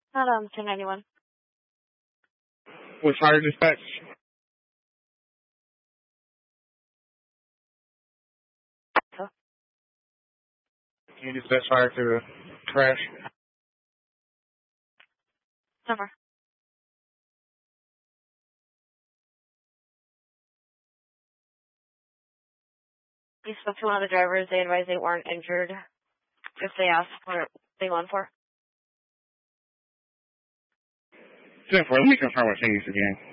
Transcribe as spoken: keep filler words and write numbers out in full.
Not um, ten ninety-one. With fire dispatch? Huh? Can you dispatch fire to the crash? Number. You spoke to one of the drivers. They advised they weren't injured. If they asked what they won for. ten four, let me confirm with things again.